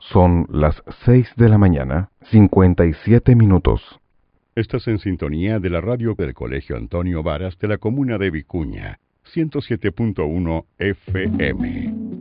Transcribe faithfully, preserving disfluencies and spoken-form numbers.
Son las seis de la mañana, cincuenta y siete minutos. Estás en sintonía de la radio del Colegio Antonio Varas de la comuna de Vicuña, ciento siete punto uno F M.